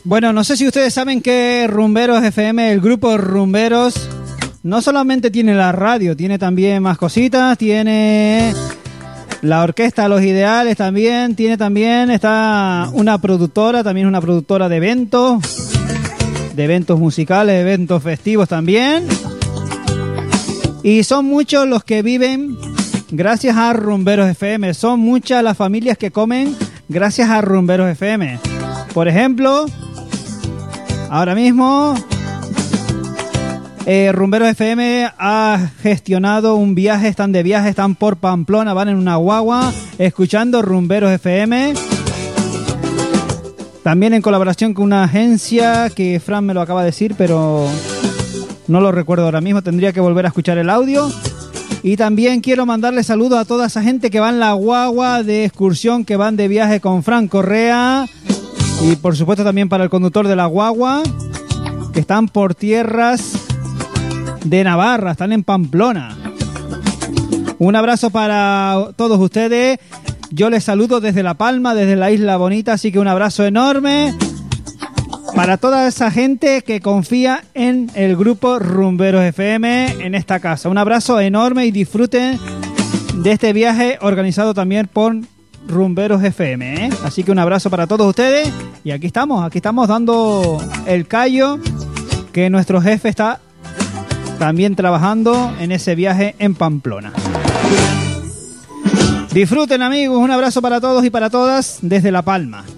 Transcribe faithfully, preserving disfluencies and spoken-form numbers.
Bueno, no sé si ustedes saben que Rumberos F M, el grupo Rumberos, no solamente tiene la radio, tiene también más cositas, tiene la orquesta Los Ideales también, tiene también, está una productora, también una productora de eventos, de eventos musicales, eventos festivos también. Y son muchos los que viven gracias a Rumberos F M, son muchas las familias que comen gracias a Rumberos F M. Por ejemplo, ahora mismo eh, Rumberos F M ha gestionado un viaje, están de viaje, están por Pamplona, van en una guagua escuchando Rumberos F M. También en colaboración con una agencia que Fran me lo acaba de decir, pero no lo recuerdo ahora mismo, tendría que volver a escuchar el audio. Y también quiero mandarle saludos a toda esa gente que va en la guagua de excursión, que van de viaje con Fran Correa. Y por supuesto también para el conductor de la guagua, que están por tierras de Navarra, están en Pamplona. Un abrazo para todos ustedes. Yo les saludo desde La Palma, desde la Isla Bonita, así que un abrazo enorme para toda esa gente que confía en el grupo Rumberos F M en esta casa. Un abrazo enorme y disfruten de este viaje organizado también por Rumberos F M, ¿eh? Así que un abrazo para todos ustedes. Y aquí estamos, aquí estamos dando el callo, que nuestro jefe está también trabajando en ese viaje en Pamplona. Disfruten, amigos, un abrazo para todos y para todas desde La Palma.